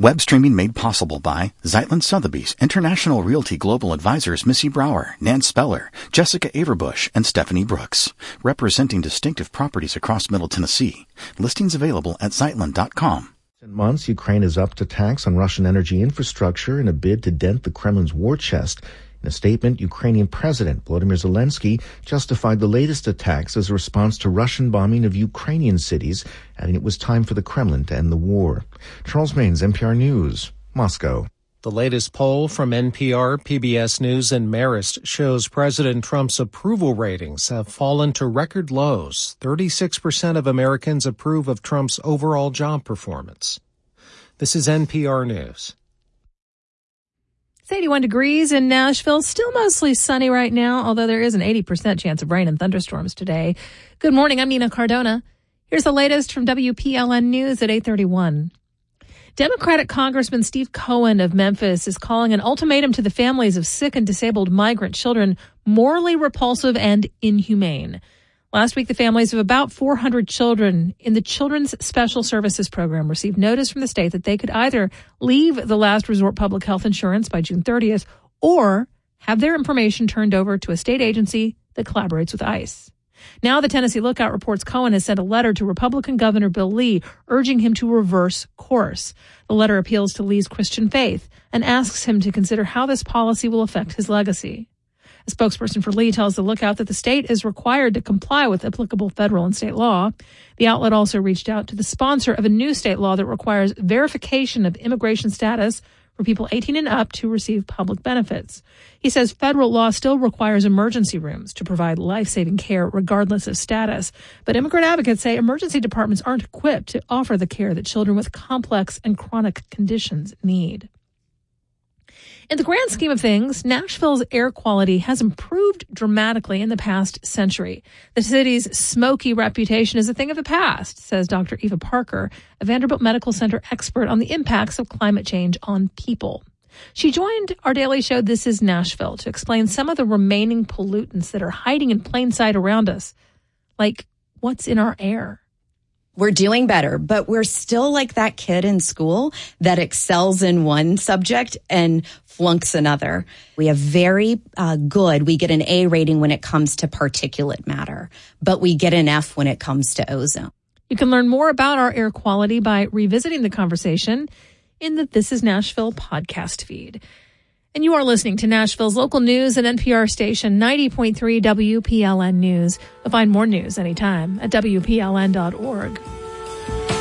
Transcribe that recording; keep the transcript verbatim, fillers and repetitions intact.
Web streaming made possible by Zeitlin Sotheby's, International Realty Global Advisors Missy Brower, Nance Speller, Jessica Averbush, and Stephanie Brooks, representing distinctive properties across Middle Tennessee. Listings available at zeitlin dot com. In months, Ukraine is up to attacks on Russian energy infrastructure in a bid to dent the Kremlin's war chest. In a statement, Ukrainian President Volodymyr Zelensky justified the latest attacks as a response to Russian bombing of Ukrainian cities, adding it was time for the Kremlin to end the war. Charles Maines, N P R News, Moscow. The latest poll from N P R, P B S News, and Marist shows President Trump's approval ratings have fallen to record lows. thirty-six percent of Americans approve of Trump's overall job performance. This is N P R News. It's eighty-one degrees in Nashville. Still mostly sunny right now, although there is an eighty percent chance of rain and thunderstorms today. Good morning. I'm Nina Cardona. Here's the latest from W P L N News at eight thirty-one. Democratic Congressman Steve Cohen of Memphis is calling an ultimatum to the families of sick and disabled migrant children morally repulsive and inhumane. Last week, the families of about four hundred children in the Children's Special Services Program received notice from the state that they could either leave the last resort public health insurance by June thirtieth or have their information turned over to a state agency that collaborates with ICE. Now the Tennessee Lookout reports Cohen has sent a letter to Republican Governor Bill Lee urging him to reverse course. The letter appeals to Lee's Christian faith and asks him to consider how this policy will affect his legacy. A spokesperson for Lee tells the Lookout that the state is required to comply with applicable federal and state law. The outlet also reached out to the sponsor of a new state law that requires verification of immigration status for people eighteen and up to receive public benefits. He says federal law still requires emergency rooms to provide life-saving care regardless of status. But immigrant advocates say emergency departments aren't equipped to offer the care that children with complex and chronic conditions need. In the grand scheme of things, Nashville's air quality has improved dramatically in the past century. The city's smoky reputation is a thing of the past, says Doctor Eva Parker, a Vanderbilt Medical Center expert on the impacts of climate change on people. She joined our daily show, This is Nashville, to explain some of the remaining pollutants that are hiding in plain sight around us, like what's in our air. We're doing better, but we're still like that kid in school that excels in one subject and flunks another. We have very uh, good, we get an A rating when it comes to particulate matter, but we get an F when it comes to ozone. You can learn more about our air quality by revisiting the conversation in the This is Nashville podcast feed. And you are listening to Nashville's local news and N P R station ninety point three W P L N News. You'll find more news anytime at W P L N dot org.